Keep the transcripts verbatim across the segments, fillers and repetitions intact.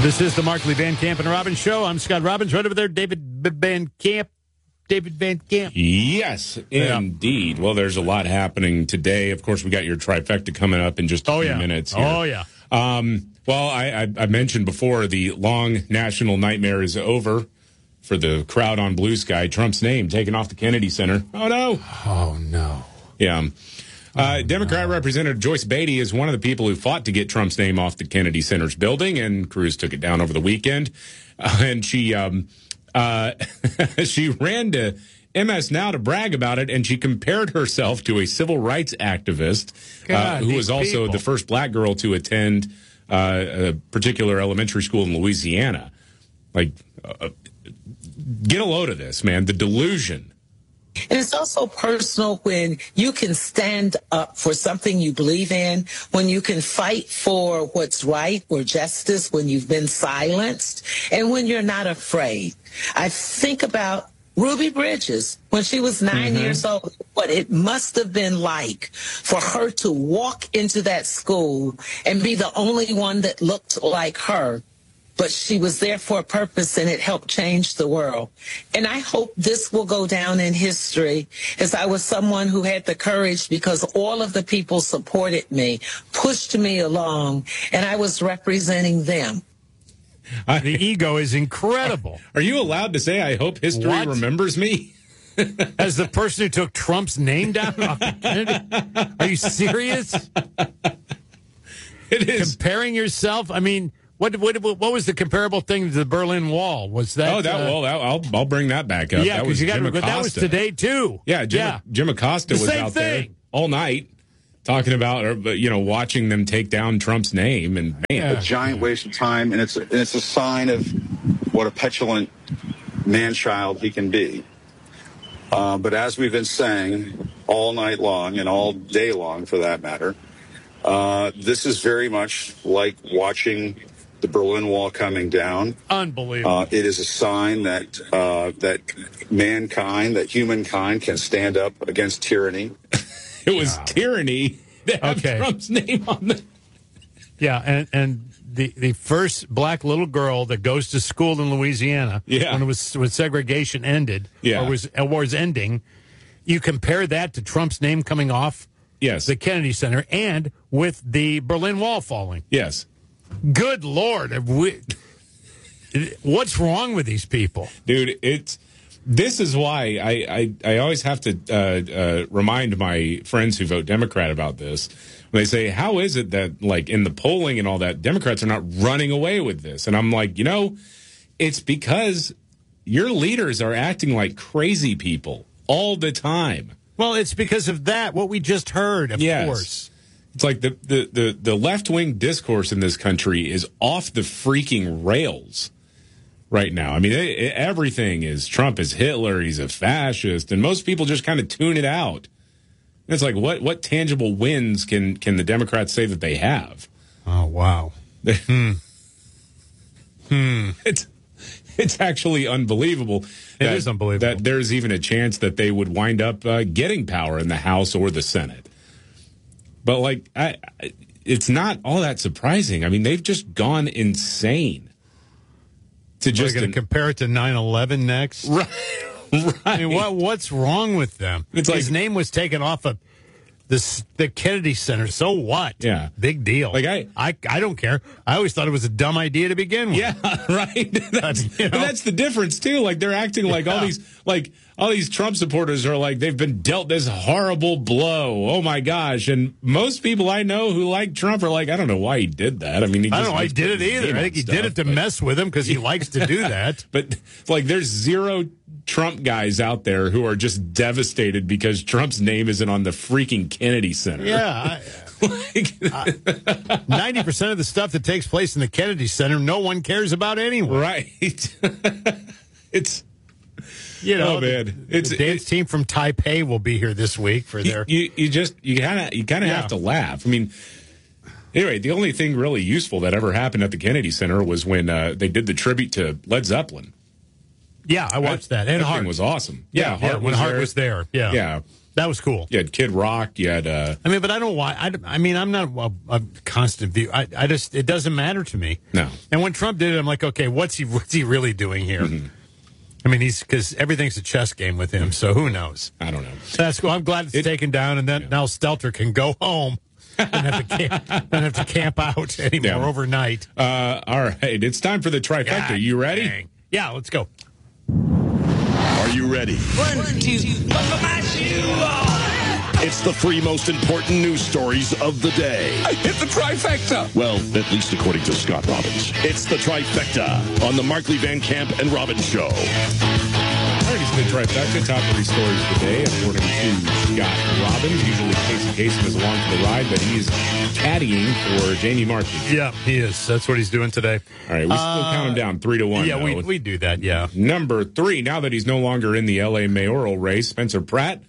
This is the Markley Van Camp and Robbins Show. I'm Scott Robbins. Right over there, David Van Camp. David Van Camp. Yes, yeah. indeed. Well, there's a lot happening today. Of course, we got your trifecta coming up in just a oh, few yeah. minutes here. Oh, yeah. Um, well, I, I, I mentioned before the long national nightmare is over for the crowd on Blue Sky. Trump's name taken off the Kennedy Center. Oh, no. Oh, no. Yeah. Uh, oh, Democrat no. Representative Joyce Beatty is one of the people who fought to get Trump's name off the Kennedy Center's building, and Cruz took it down over the weekend. Uh, and she um, uh, she ran to M S Now to brag about it, and she compared herself to a civil rights activist God, uh, who was also people. the first black girl to attend uh, a particular elementary school in Louisiana. Like, uh, get a load of this, man. The delusion. And it's also personal when you can stand up for something you believe in, when you can fight for what's right or justice, when you've been silenced, and when you're not afraid. I think about Ruby Bridges, when she was nine mm-hmm. years old, what it must have been like for her to walk into that school and be the only one that looked like her. But she was there for a purpose, and it helped change the world. And I hope this will go down in history as I was someone who had the courage because all of the people supported me, pushed me along, and I was representing them. Uh, the ego is incredible. Are you allowed to say, I hope history what? remembers me? As the person who took Trump's name down off the Kennedy? Are you serious? It is. Comparing yourself? I mean... What, what what was the comparable thing to the Berlin Wall? Was that? Oh, that uh, well, I'll I'll bring that back up. Yeah, that was you got Jim to. That was Acosta. today too. Yeah, Jim, yeah. Jim Acosta the was same out thing. there all night talking about, or, you know, watching them take down Trump's name, and man, Yeah. a giant waste of time, and it's and it's a sign of what a petulant man-child he can be. Uh, but as we've been saying all night long and all day long, for that matter, uh, this is very much like watching the Berlin Wall coming down. Unbelievable. Uh, it is a sign that uh, that mankind, that humankind, can stand up against tyranny. It was wow. tyranny to have okay. Trump's name on the. Yeah, and and the the first black little girl that goes to school in Louisiana, yeah. when it was when segregation ended, yeah. or was or was ending, you compare that to Trump's name coming off, yes, the Kennedy Center, and with the Berlin Wall falling, yes. Good Lord, have we, what's wrong with these people, dude? It's this is why I I, I always have to uh, uh, remind my friends who vote Democrat about this. When they say, "How is it that, like, in the polling and all that, Democrats are not running away with this?" And I'm like, you know, it's because your leaders are acting like crazy people all the time. Well, it's because of that. What we just heard, of yes. course. It's like the, the, the, the left-wing discourse in this country is off the freaking rails right now. I mean, it, it, everything is Trump is Hitler, he's a fascist, and most people just kind of tune it out. And it's like, what what tangible wins can, can the Democrats say that they have? Oh, wow. hmm. Hmm. It's, it's actually unbelievable. It that, is unbelievable. That there's even a chance that they would wind up uh, getting power in the House or the Senate. But, like, I, it's not all that surprising. I mean, they've just gone insane. To just We're going to compare it to nine eleven next? Right. right. I mean, what what's wrong with them? It's His like, name was taken off of the, the Kennedy Center. So what? Yeah. Big deal. Like I, I, I don't care. I always thought it was a dumb idea to begin with. Yeah, right. That's, you know? that's the difference, too. Like, they're acting like yeah. all these, like, all these Trump supporters are like, they've been dealt this horrible blow. Oh, my gosh. And most people I know who like Trump are like, I don't know why he did that. I mean, he I just don't know why he did it either. I think he stuff, did it to but, mess with him because he likes to do that. But, like, there's zero Trump guys out there who are just devastated because Trump's name isn't on the freaking Kennedy Center. Yeah. like, ninety percent of the stuff that takes place in the Kennedy Center, no one cares about anyway. Right. It's, you know, oh, man. The, it's, the dance it, team from Taipei will be here this week for their. You, you just, you kind of you kind of yeah. have to laugh. I mean, anyway, the only thing really useful that ever happened at the Kennedy Center was when uh, they did the tribute to Led Zeppelin. Yeah, I watched that. And that Hart thing was awesome. Yeah, yeah, Hart yeah when was Hart there. was there. Yeah. Yeah. That was cool. You had Kid Rock. You had. Uh, I mean, but I don't why. I, I mean, I'm not a, a constant view. I, I just it doesn't matter to me. No. And when Trump did it, I'm like, okay, what's he what's he really doing here? Mm-hmm. I mean, he's because everything's a chess game with him. So who knows? I don't know. That's cool. I'm glad it's It, taken down, and then yeah. now Stelter can go home and have to camp, don't have to camp out anymore Yeah. overnight. Uh, all right, it's time for the trifecta. God You ready? dang. Yeah, let's go. Are you ready? One, two, buckle my shoe on. It's the three most important news stories of the day. I hit the trifecta. Well, at least according to Scott Robbins. It's the trifecta on the Markley Van Camp and Robbins Show. All right, it's the trifecta. Top three stories of the day, according to Scott Robbins. Usually Casey Kasem is along for the ride, but he's caddying for Jamie Markley. Yeah, he is. That's what he's doing today. All right, we still Uh, count him down three to one. Yeah, though. we we do that. Yeah. Number three, now that he's no longer in the L A mayoral race, Spencer Pratt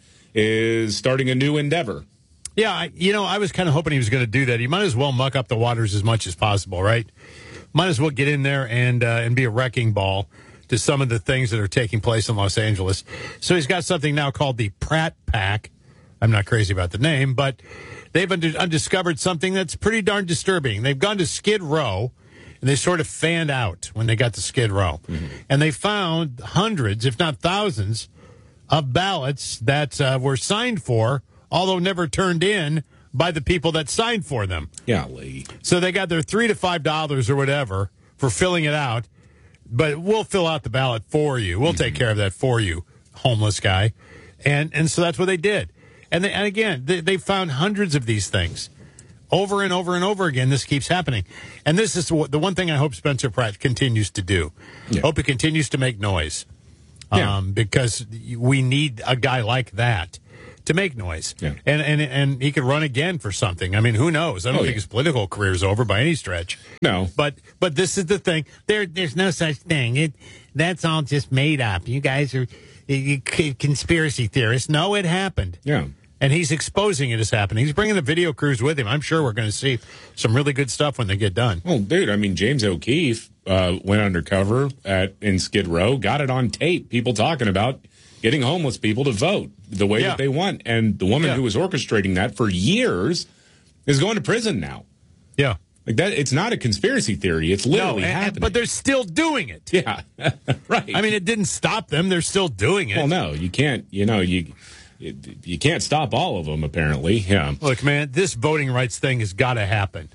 is starting a new endeavor. Yeah, I, you know, I was kind of hoping he was going to do that. He might as well muck up the waters as much as possible, right? Might as well get in there and uh, and be a wrecking ball to some of the things that are taking place in Los Angeles. So he's got something now called the Pratt Pack. I'm not crazy about the name, but they've undu- undiscovered something that's pretty darn disturbing. They've gone to Skid Row, and they sort of fanned out when they got to Skid Row. Mm-hmm. And they found hundreds, if not thousands, of ballots that uh, were signed for, although never turned in by the people that signed for them. Golly. So they got their three to five dollars or whatever for filling it out, but we'll fill out the ballot for you. We'll mm-hmm. take care of that for you, homeless guy. And and so that's what they did. And, they, and again, they, they found hundreds of these things. Over and over and over again, this keeps happening. And this is the one thing I hope Spencer Pratt continues to do. Yeah. Hope he continues to make noise. Yeah. Um, because we need a guy like that to make noise. Yeah. And, and and he could run again for something. I mean, who knows? I don't oh, think yeah. his political career is over by any stretch. No. But but this is the thing. There There's no such thing. It That's all just made up. You guys are you, you, conspiracy theorists. No, it happened. Yeah. And he's exposing it as happening. He's bringing the video crews with him. I'm sure we're going to see some really good stuff when they get done. Well, dude, I mean, James O'Keefe uh, went undercover at in Skid Row, got it on tape, people talking about getting homeless people to vote the way Yeah. that they want. And the woman Yeah. who was orchestrating that for years is going to prison now. Yeah. Like that, it's not a conspiracy theory. It's literally no, and, happening. but they're still doing it. Yeah, right. I mean, it didn't stop them. They're still doing it. well, no, you can't, you know, you... You can't stop all of them, apparently. Yeah. Look, man, this voting rights thing has got to happen.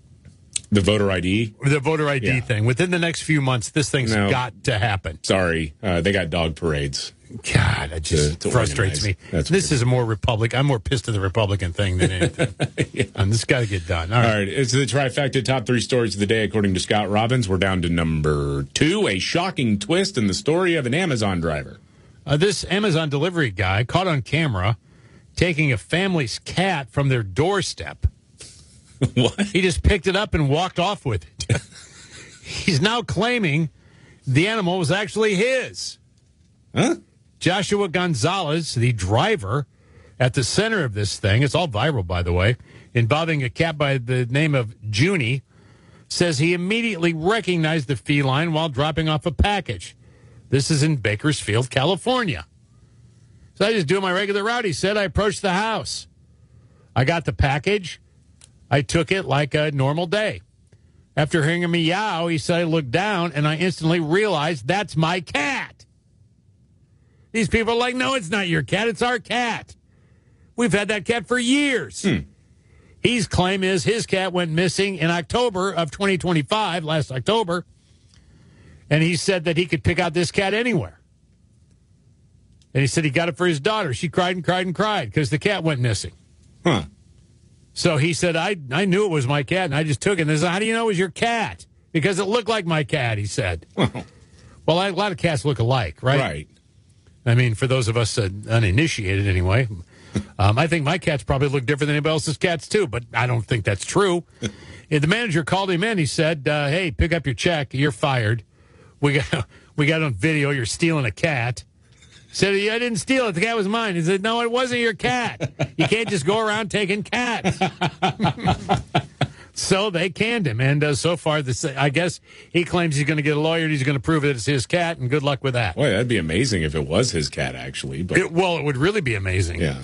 The voter I D? The voter I D Yeah. thing. Within the next few months, this thing's No. got to happen. Sorry. Uh, they got dog parades. God, it just To- to frustrates organize. me. That's this weird. is a more Republican. I'm more pissed at the Republican thing than anything. Yeah. And this got to get done. All right. All right. It's the trifecta top three stories of the day, according to Scott Robbins. We're down to number two, a shocking twist in the story of an Amazon driver. Uh, this Amazon delivery guy caught on camera taking a family's cat from their doorstep. What? He just picked it up and walked off with it. He's now claiming the animal was actually his. Huh? Joshua Gonzalez, the driver, at the center of this thing, it's all viral, by the way, involving a cat by the name of Junie, says he immediately recognized the feline while dropping off a package. This is in Bakersfield, California. So I just do my regular route. He said I approached the house. I got the package. I took it like a normal day. After hearing a meow, he said I looked down and I instantly realized that's my cat. These people are like, no, it's not your cat. It's our cat. We've had that cat for years. Hmm. His claim is his cat went missing in October of twenty twenty-five, last October. And he said that he could pick out this cat anywhere. And he said he got it for his daughter. She cried and cried and cried because the cat went missing. Huh. So he said, I, I knew it was my cat, and I just took it. And they said, how do you know it was your cat? Because it looked like my cat, he said. Well, a lot of cats look alike, right? Right. I mean, for those of us uh, uninitiated anyway, um, I think my cats probably look different than anybody else's cats, too, but I don't think that's true. And the manager called him in. He said, uh, hey, pick up your check. You're fired. We got, we got on video you're stealing a cat. Said, I didn't steal it. The cat was mine. He said, no, it wasn't your cat. You can't just go around taking cats. So they canned him. And uh, so far, this, I guess he claims he's going to get a lawyer and he's going to prove that it's his cat, and good luck with that. Boy, that'd be amazing if it was his cat, actually. But It, well, it would really be amazing. yeah.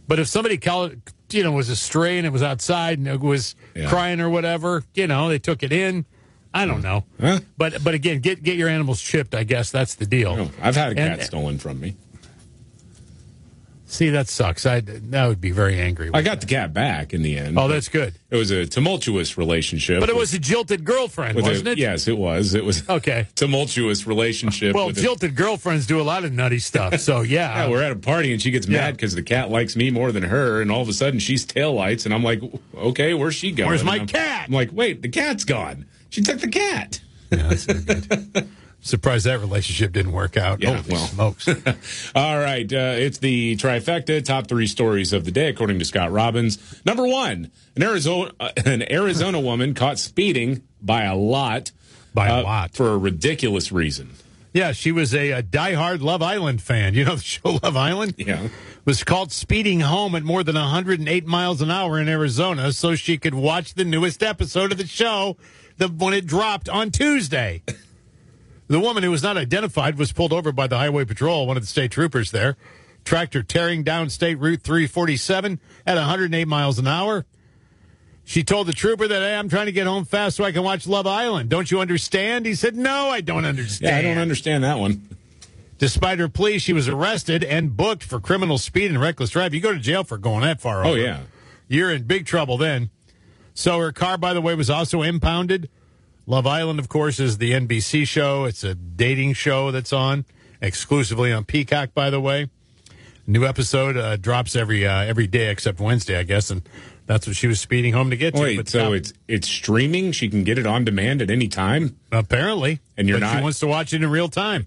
But if somebody called, you know, was a stray and it was outside and it was Yeah. crying or whatever, you know, they took it in. I don't know. Huh? But but again, get get your animals chipped. I guess that's the deal. Oh, I've had a cat And- stolen from me. See, that sucks. I that would be very angry. With I got the cat back in the end. Oh, that's good. It was a tumultuous relationship. But it with- was a jilted girlfriend, with a- wasn't it? Yes, it was. It was Okay. a tumultuous relationship. Well, with a- jilted girlfriends do a lot of nutty stuff. So yeah, Yeah, we're at a party and she gets Yeah. mad because the cat likes me more than her, and all of a sudden she's taillights, and I'm like, okay, where's she going? Where's my And I'm- cat? I'm like, wait, the cat's gone. She took the cat. yeah, that's not good. Surprised that relationship didn't work out. Yeah, Holy well. smokes. All right, uh, it's the trifecta, top three stories of the day, according to Scott Robbins. Number one, an Arizona uh, an Arizona woman caught speeding by a lot, By a uh, lot. for a ridiculous reason. Yeah, she was a, a diehard Love Island fan. You know the show Love Island? Yeah. Was caught speeding home at more than one hundred eight miles an hour in Arizona so she could watch the newest episode of the show the, when it dropped on Tuesday. The woman who was not identified was pulled over by the Highway Patrol, one of the state troopers there. Tracked her tearing down State Route three forty-seven at one hundred eight miles an hour. She told the trooper that, hey, I'm trying to get home fast so I can watch Love Island. Don't you understand? He said, no, I don't understand. Yeah, I don't understand that one. Despite her plea, she was arrested and booked for criminal speed and reckless drive. You go to jail for going that far over. Oh, yeah. You're in big trouble then. So her car, by the way, was also impounded. Love Island, of course, is the N B C show. It's a dating show that's on exclusively on Peacock, by the way. New episode uh, drops every uh, every day except Wednesday, I guess, and that's what she was speeding home to get to. Wait, But so now- it's it's streaming? She can get it on demand at any time? apparently, And you're but not- She wants to watch it in real time.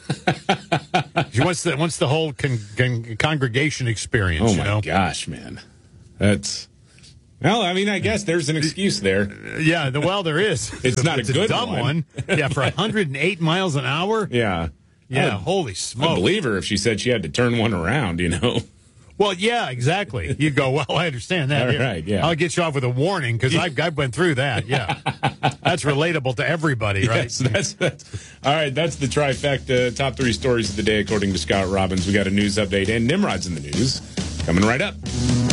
She wants the wants the whole con- con- congregation experience. Oh, you my know? gosh, man. That's... Well, I mean, I guess there's an excuse there. Yeah, the, well, there is. It's not a good dumb one. Yeah, for one hundred eight miles an hour. Yeah. Yeah, I'd- holy I'd smoke. believe her if she said she had to turn one around, you know? Well, yeah, exactly. You'd go, well, I understand that. All Here, right, yeah. I'll get you off with a warning because I've, I've been through that. Yeah. That's relatable to everybody, right? Yes, that's, that's all right. That's the trifecta. Top three stories of the day, according to Scott Robbins. We got a news update and Nimrod's in the news coming right up.